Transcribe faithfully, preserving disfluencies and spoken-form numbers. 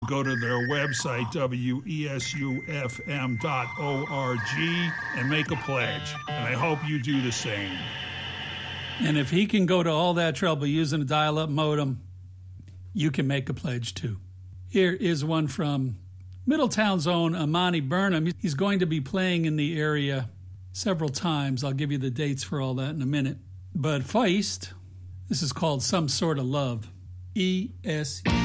go to their website, W E S U F M dot org, and make a pledge. And I hope you do the same. And if he can go to all that trouble using a dial-up modem, you can make a pledge too. Here is one from Middletown's own Amani Burnham. He's going to be playing in the area several times. I'll give you the dates for all that in a minute. But Feist, this is called Some Sort of Love. E S E.